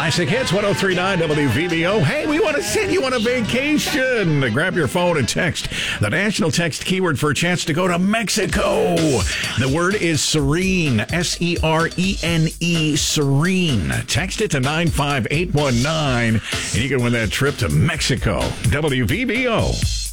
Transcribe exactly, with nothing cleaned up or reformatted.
Classic Hits one oh three point nine W V B O. Hey, we want to send you on a vacation. Grab your phone and text the national text keyword for a chance to go to Mexico. The word is serene. S E R E N E, serene. Text it to nine five eight one nine, and you can win that trip to Mexico. W V B O.